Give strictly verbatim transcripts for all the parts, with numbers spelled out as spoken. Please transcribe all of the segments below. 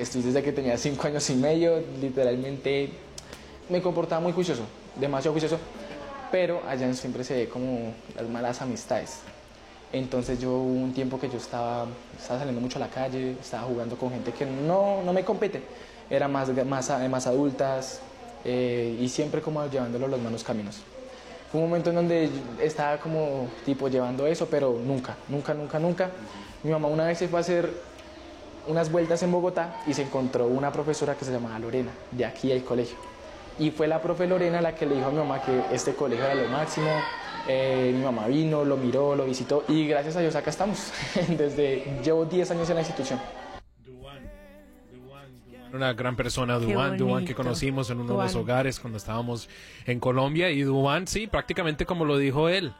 estoy desde que tenía cinco años y medio, literalmente me comportaba muy juicioso, demasiado juicioso, pero allá siempre se ve como las malas amistades. Entonces yo hubo un tiempo que yo estaba, estaba saliendo mucho a la calle, estaba jugando con gente que no, no me compete, eran más, más, más adultas eh, y siempre como llevándolo los malos caminos. Fue un momento en donde estaba como tipo llevando eso, pero nunca, nunca, nunca, nunca. Mi mamá una vez se fue a hacer unas vueltas en Bogotá y se encontró una profesora que se llamaba Lorena, de aquí del colegio. Y fue la profe Lorena la que le dijo a mi mamá que este colegio era lo máximo. Eh, mi mamá vino, lo miró, lo visitó y gracias a Dios acá estamos. Desde llevo diez años en la institución. Una gran persona, Duan, Duan que conocimos en uno Duan. de los hogares cuando estábamos en Colombia. Y Duan, sí, prácticamente como lo dijo él,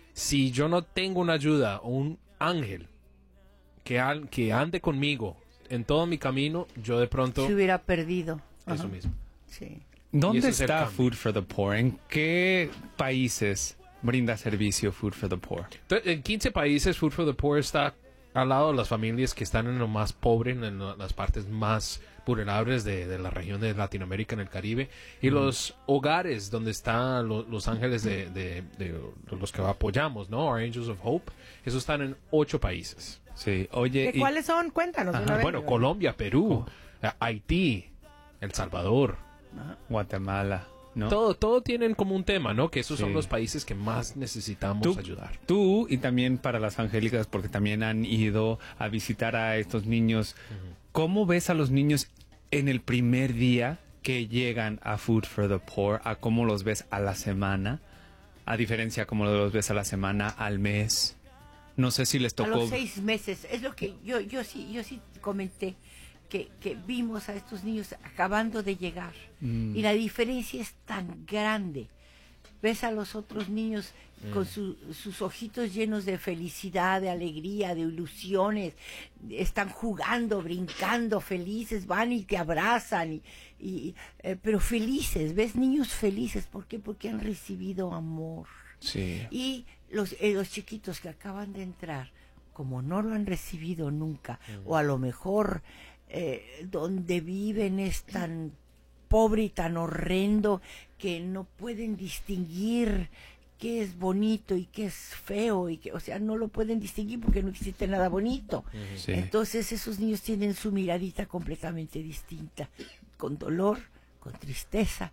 si yo no tengo una ayuda o un ángel que, al, que ande conmigo en todo mi camino, yo de pronto... se hubiera perdido. Eso Ajá. mismo. Sí. ¿Dónde está Food for the Poor? ¿En qué países brinda servicio Food for the Poor? En quince países Food for the Poor está al lado de las familias que están en lo más pobre, en las partes más vulnerables de, de la región de Latinoamérica, en el Caribe, y mm. los hogares donde están lo, los ángeles de, de, de, de los que apoyamos, ¿no? Our Angels of Hope, esos están en ocho países. Sí, oye. ¿De y... cuáles son? Cuéntanos. Ajá, una bueno, vez. Colombia, Perú, oh. Haití, El Salvador, Guatemala. ¿No? Todo, todo tienen como un tema, ¿no? Que esos sí. son los países que más necesitamos tú, ayudar. Tú y también para las angélicas, porque también han ido a visitar a estos niños. Uh-huh. ¿Cómo ves a los niños en el primer día que llegan a Food for the Poor? ¿A cómo los ves a la semana? A diferencia cómo los ves a la semana, al mes. No sé si les tocó... A los seis meses. Es lo que yo, yo sí, yo sí comenté. Que, que vimos a estos niños acabando de llegar mm. y la diferencia es tan grande. Ves a los otros niños mm. con su, sus ojitos llenos de felicidad, de alegría, de ilusiones, están jugando, brincando, felices, van y te abrazan, y, y, eh, pero felices, ves niños felices. ¿Por qué? Porque han recibido amor. Sí. Y los, eh, los chiquitos que acaban de entrar, como no lo han recibido nunca, mm. o a lo mejor Eh, donde viven es tan pobre y tan horrendo que no pueden distinguir qué es bonito y qué es feo, y que, o sea, no lo pueden distinguir porque no existe nada bonito. Sí. Entonces esos niños tienen su miradita completamente distinta, con dolor, con tristeza,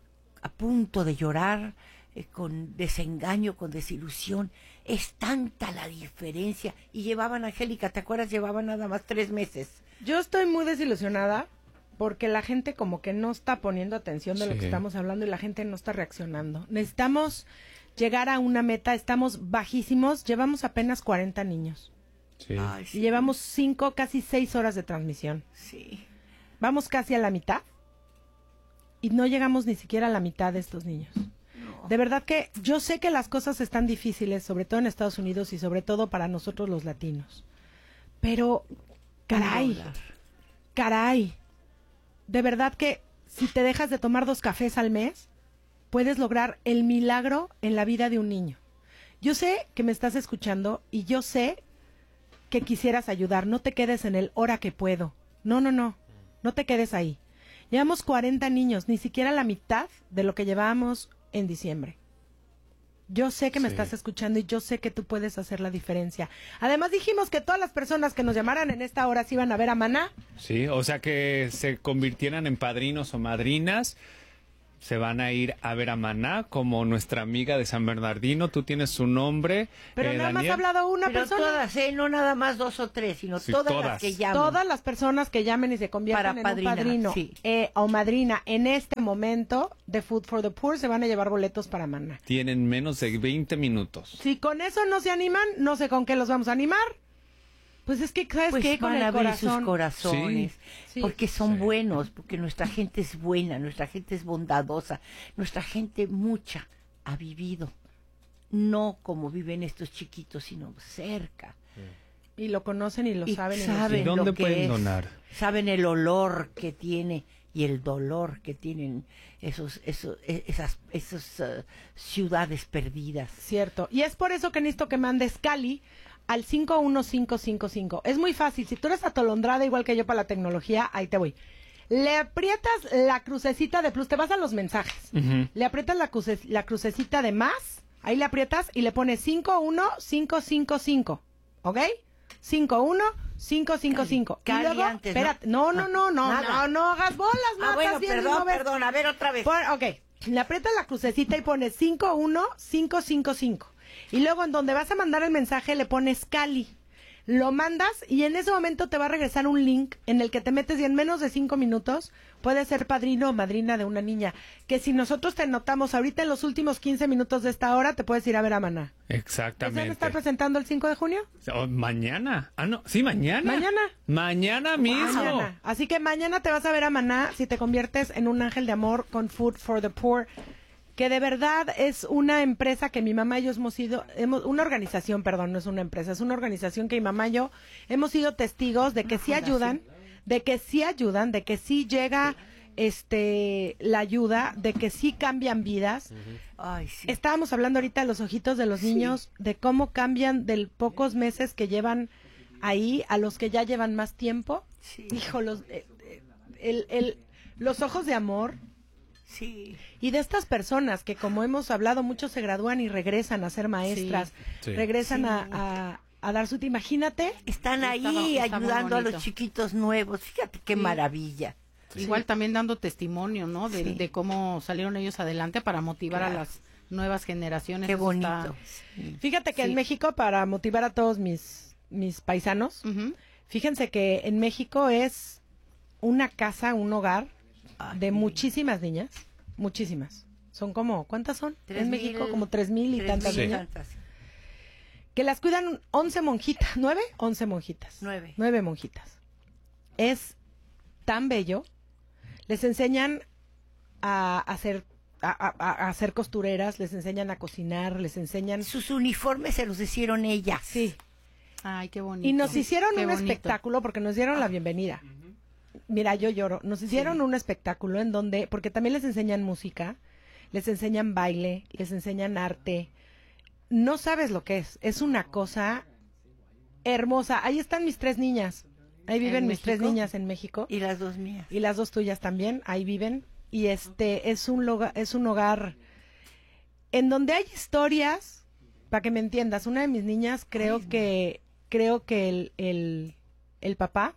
a punto de llorar, eh, con desengaño, con desilusión. Es tanta la diferencia. Y llevaban, Angélica, ¿te acuerdas? Llevaban nada más tres meses. Yo estoy muy desilusionada porque la gente como que no está poniendo atención de sí. lo que estamos hablando y la gente no está reaccionando. Necesitamos llegar a una meta, estamos bajísimos, llevamos apenas cuarenta niños. Sí. Ay, sí. Y llevamos cinco, casi seis horas de transmisión. Sí. Vamos casi a la mitad y no llegamos ni siquiera a la mitad de estos niños. No. De verdad que yo sé que las cosas están difíciles, sobre todo en Estados Unidos y sobre todo para nosotros los latinos. Pero... Caray, caray, de verdad que si te dejas de tomar dos cafés al mes, puedes lograr el milagro en la vida de un niño. Yo sé que me estás escuchando y yo sé que quisieras ayudar, no te quedes en el hora que puedo, no, no, no, no te quedes ahí. Llevamos cuarenta niños, ni siquiera la mitad de lo que llevábamos en diciembre. Yo sé que me sí. estás escuchando y yo sé que tú puedes hacer la diferencia. Además dijimos que todas las personas que nos llamaran en esta hora se iban a ver a Maná. Sí, o sea que se convirtieran en padrinos o madrinas. Se van a ir a ver a Maná, como nuestra amiga de San Bernardino. Tú tienes su nombre. Pero eh, nada Daniel. más ha hablado una Pero persona. todas, ¿eh? No nada más dos o tres, sino sí, todas, todas las que llamen. Todas las personas que llamen y se conviertan Para en padrina, un padrino sí. eh, o madrina en este momento de Food for the Poor se van a llevar boletos para Maná. Tienen menos de veinte minutos. Si con eso no se animan, no sé con qué los vamos a animar. Pues es que, ¿sabes pues qué? Con van el a abrir corazón. sus corazones, sí. Sí. porque son sí. buenos, porque nuestra gente es buena, nuestra gente es bondadosa, nuestra gente mucha ha vivido, no como viven estos chiquitos, sino cerca. Y lo conocen y lo y saben. saben ¿Y dónde lo que pueden es, donar? Saben el olor que tiene y el dolor que tienen esos, esos, esas, esas uh, ciudades perdidas. Cierto. Y es por eso que necesito que mandes, Cali, al cinco uno cinco cinco cinco. Es muy fácil. Si tú eres atolondrada igual que yo para la tecnología, ahí te voy. Le aprietas la crucecita de plus, te vas a los mensajes. Ujú. Le aprietas la, cruce, la crucecita de más, ahí le aprietas y le pones cinco uno cinco cinco cinco. ¿Ok? cinco uno cinco cinco cinco. Cali, Y luego, antes, ¿no? espérate, no, no, no, no, Nada. no, no hagas bolas, Ah, Marta, bueno, si eres perdón, mover. perdón, a ver otra vez. Pon- ok, le aprietas la crucecita y pones cinco uno cinco cinco cinco. Y luego en donde vas a mandar el mensaje le pones Cali. Lo mandas y en ese momento te va a regresar un link en el que te metes y en menos de cinco minutos puedes ser padrino o madrina de una niña. Que si nosotros te notamos ahorita en los últimos quince minutos de esta hora, te puedes ir a ver a Maná. ¿Se van a Exactamente. estar presentando el cinco de junio? Oh, mañana. Ah, no. Sí, mañana. Mañana. Mañana mismo. Mañana. Así que mañana te vas a ver a Maná si te conviertes en un ángel de amor con Food for the Poor, que de verdad es una empresa que mi mamá y yo hemos sido, hemos, una organización, perdón, no es una empresa, es una organización que mi mamá y yo hemos sido testigos de que sí ayudan, de que sí ayudan, de que sí llega este la ayuda, de que sí cambian vidas. Ay, sí. Estábamos hablando ahorita de los ojitos de los niños, de cómo cambian de pocos meses que llevan ahí a los que ya llevan más tiempo. Sí. Hijo, los, eh, eh, el, el, los ojos de amor. Sí. Y de estas personas que, como hemos hablado, muchos se gradúan y regresan a ser maestras, Sí. regresan Sí. A, a, a dar su... Imagínate, Están ahí Estaba- está muy ayudando a bonito. los chiquitos nuevos. Fíjate qué Sí. maravilla. Igual también dando testimonio, ¿no? De, Sí. de cómo salieron ellos adelante para motivar Claro. a las nuevas generaciones. Qué Eso está- bonito. Sí. fíjate que Sí. en México, para motivar a todos mis, mis paisanos, Ujú. fíjense que en México es una casa, un hogar de muchísimas niñas, muchísimas. Son como, ¿cuántas son? Tres en mil- México como tres mil y tres tantas mil y niñas. tantas. Que las cuidan once monjitas, ¿nueve? Once monjitas. Nueve. Nueve monjitas. Es tan bello. Les enseñan a hacer, a, a- a hacer costureras, les enseñan a cocinar, les enseñan... Sus uniformes se los hicieron ellas. Sí. Ay, qué bonito. Y nos hicieron Qué un bonito. espectáculo porque nos dieron la bienvenida. Mira, yo lloro. Nos hicieron un espectáculo en donde, porque también les enseñan música, les enseñan baile, les enseñan arte. No sabes lo que es. Es una cosa hermosa. Ahí están mis tres niñas. Ahí viven ¿En mis tres México? niñas en México. Y las dos mías. Y las dos tuyas también, ahí viven. Y este es un loga- es un hogar en donde hay historias, para que me entiendas. Una de mis niñas creo que creo que el, el, el papá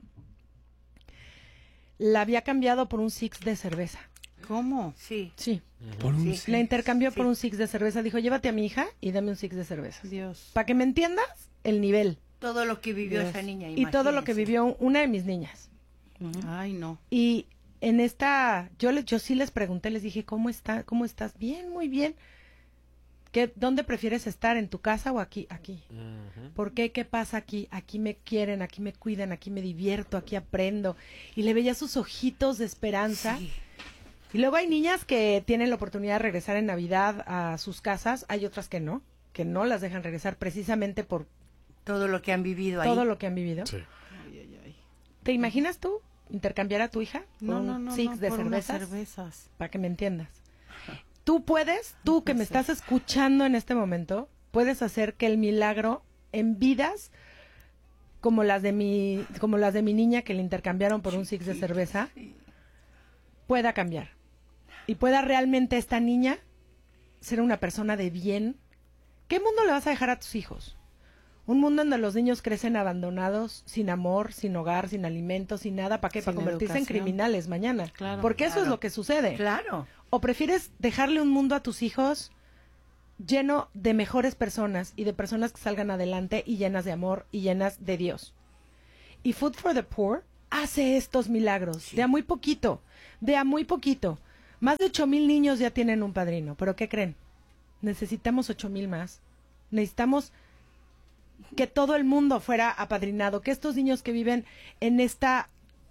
la había cambiado por un six de cerveza. ¿Cómo? Sí. Sí. Por un Sí. La intercambió por Sí. un six de cerveza. Dijo, llévate a mi hija y dame un six de cerveza. Dios. Para que me entiendas el nivel. Todo lo que vivió Dios. esa niña. Y todo lo que imagínense. vivió una de mis niñas. Ay, no. Y en esta, yo le, yo sí les pregunté, les dije, ¿cómo está, cómo estás? Bien, muy bien. ¿Qué, dónde prefieres estar, en tu casa o aquí? Aquí. ¿Por qué? ¿Qué pasa aquí? Aquí me quieren, aquí me cuidan, aquí me divierto, aquí aprendo. Y le veía sus ojitos de esperanza. Sí. Y luego hay niñas que tienen la oportunidad de regresar en Navidad a sus casas, hay otras que no, que no las dejan regresar precisamente por Todo lo que han vivido ahí. todo lo que han vivido. Sí. ¿Te imaginas tú intercambiar a tu hija por No, un no, no. six no, de por unas cervezas? cervezas. Para que me entiendas. Tú puedes, tú que me estás escuchando en este momento, puedes hacer que el milagro en vidas como las de mi, como las de mi niña que le intercambiaron por un six de cerveza, pueda cambiar. Y pueda realmente esta niña ser una persona de bien. ¿Qué mundo le vas a dejar a tus hijos? Un mundo donde los niños crecen abandonados, sin amor, sin hogar, sin alimento, sin nada. ¿Para qué? Para Sin convertirse en educación. criminales mañana. Claro. Porque eso es Claro. lo que sucede. Claro. ¿O prefieres dejarle un mundo a tus hijos lleno de mejores personas y de personas que salgan adelante y llenas de amor y llenas de Dios? Y Food for the Poor hace estos milagros, de a muy poquito, de a muy poquito. Más de ocho mil niños ya tienen un padrino, pero ¿qué creen? Necesitamos ocho mil más. Necesitamos que todo el mundo fuera apadrinado, que estos niños que viven en esta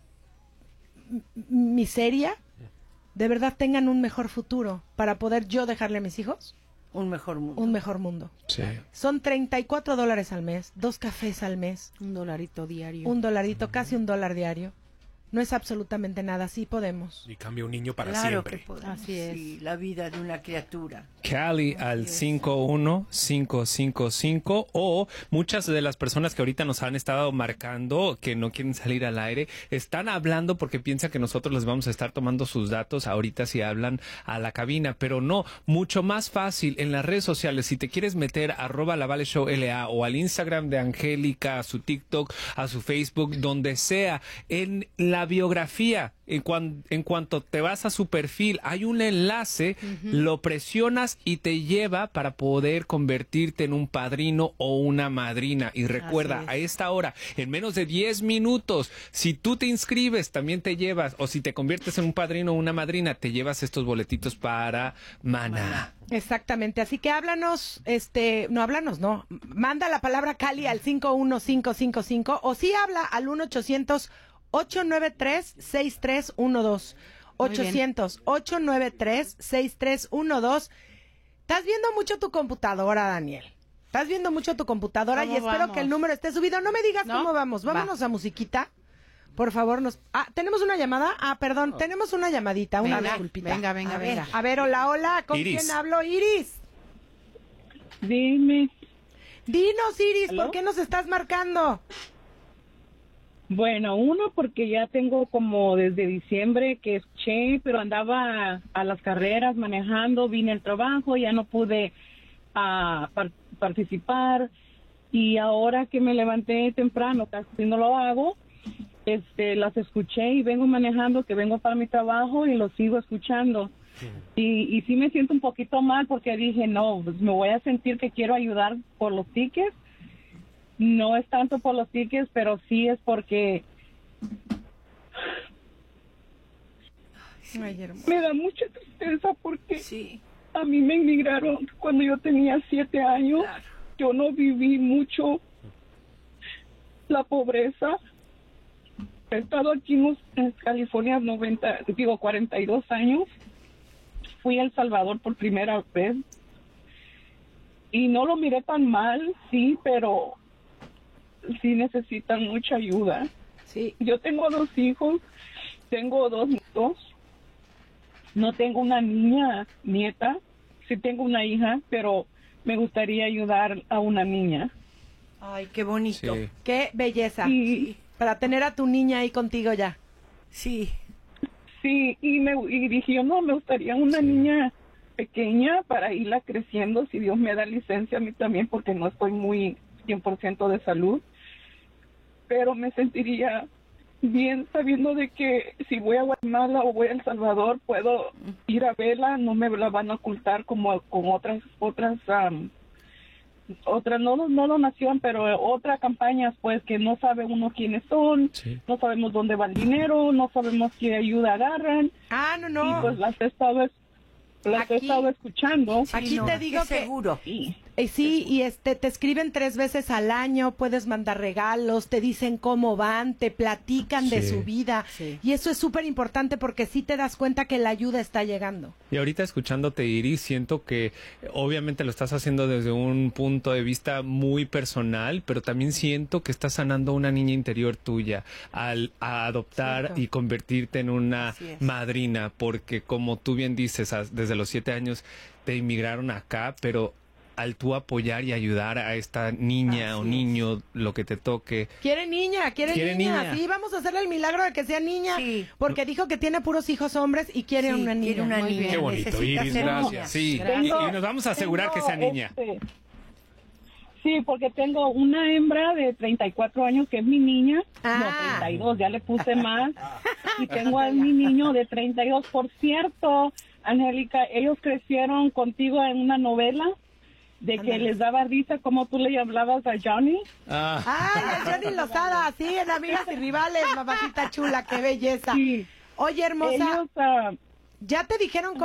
m- miseria, de verdad tengan un mejor futuro para poder yo dejarle a mis hijos Un mejor mundo. un mejor mundo. Sí. Son treinta y cuatro dólares al mes, dos cafés al mes, Un dolarito diario. un dolarito, casi un dólar diario. no es absolutamente nada, sí podemos. Y cambia un niño para Claro siempre. que podemos. Así es. Sí, la vida de una criatura. Cali al cinco uno cinco cinco cinco, o muchas de las personas que ahorita nos han estado marcando que no quieren salir al aire están hablando porque piensan que nosotros les vamos a estar tomando sus datos ahorita si hablan a la cabina, pero no, mucho más fácil en las redes sociales. Si te quieres meter arroba la Vale Show L A o al Instagram de Angélica, a su TikTok, a su Facebook, donde sea, en la biografía, en, cuan, en cuanto te vas a su perfil, hay un enlace, uh-huh. lo presionas y te lleva para poder convertirte en un padrino o una madrina. Y recuerda, a esta hora, en menos de diez minutos, si tú te inscribes, también te llevas, o si te conviertes en un padrino o una madrina, te llevas estos boletitos para Maná. Exactamente, así que háblanos, este, no háblanos, no, manda la palabra Cali al cinco uno cinco cinco cinco, o sí habla al uno ochocientos ocho nueve tres seis tres uno dos. ochocientos ocho nueve tres seis tres uno dos. Estás viendo mucho tu computadora, Daniel. Estás viendo mucho tu computadora y espero vamos? que el número esté subido. No me digas ¿No? cómo vamos. Vámonos Va. a musiquita. Por favor, nos... Ah, ¿tenemos una llamada? Ah, perdón, oh. tenemos una llamadita, una Venga, disculpita. venga, venga, a venga. Ver, a ver, hola, hola, ¿con Iris. quién hablo? Iris. Dime. Dinos, Iris, ¿Aló? ¿por qué nos estás marcando? Bueno, uno porque ya tengo como desde diciembre que escuché, pero andaba a las carreras manejando, vine al trabajo, ya no pude uh, par- participar y ahora que me levanté temprano, casi no lo hago, este, las escuché y vengo manejando, que vengo para mi trabajo y lo sigo escuchando. Y, y sí me siento un poquito mal porque dije, no, pues me voy a sentir que quiero ayudar por los tickets. No es tanto por los tickets, pero sí es porque Ay, hermoso. me da mucha tristeza porque Sí, a mí me emigraron cuando yo tenía siete años. claro. Yo no viví mucho la pobreza. He estado aquí en, en California noventa, digo cuarenta y dos años. Fui a El Salvador por primera vez y no lo miré tan mal, sí, pero sí necesitan mucha ayuda. Sí. Yo tengo dos hijos, tengo dos nietos, no tengo una niña, nieta, sí tengo una hija, pero me gustaría ayudar a una niña. Ay, qué bonito. Sí. Qué belleza. Y Para tener a tu niña ahí contigo ya. Sí, sí, y, me, y dije yo, no, me gustaría una niña pequeña para irla creciendo, si Dios me da licencia a mí también, porque no estoy muy cien por ciento de salud, pero me sentiría bien sabiendo de que si voy a Guatemala o voy a El Salvador puedo ir a verla, no me la van a ocultar como con otras otras um, otras no no donación, pero otras campañas pues que no sabe uno quiénes son, Sí. no sabemos dónde va el dinero, no sabemos qué ayuda agarran. Ah, no, no. Y pues las he estado, es- las he Aquí- estado escuchando. Aquí no, te digo qué que- seguro. Y Eh, sí, y este te escriben tres veces al año, puedes mandar regalos, te dicen cómo van, te platican de Sí. su vida. Sí. Y eso es súper importante porque sí te das cuenta que la ayuda está llegando. Y ahorita escuchándote, Iris, siento que eh, obviamente lo estás haciendo desde un punto de vista muy personal, pero también siento que estás sanando una niña interior tuya al a adoptar Cierto. y convertirte en una Así es. madrina, porque como tú bien dices, as- desde los siete años te inmigraron acá, pero al tú apoyar y ayudar a esta niña Así o es. niño, lo que te toque, Quiere niña, quiere, Quiere niña. niña. Sí, vamos a hacerle el milagro de que sea niña. Sí. Porque dijo que tiene puros hijos hombres y quiere Sí, una niña. quiere una Muy niña. bien. Qué bonito, Necesita Iris, ser gracias. niña. sí, y, Tengo- y nos vamos a asegurar que sea tengo, niña. este, sí, porque tengo una hembra de treinta y cuatro años que es mi niña. Ah. No, treinta y dos, ya le puse más. Y tengo a mi niño de treinta y dos. Por cierto, Angélica, ellos crecieron contigo en una novela de que Ándale. les daba risa como tú le hablabas a Johnny. Ah. Ay, el Johnny Lozada, sí, en Amigas y Rivales, mamacita chula, qué belleza. Sí. Oye, hermosa, Ellos, ah, ¿ya te dijeron cómo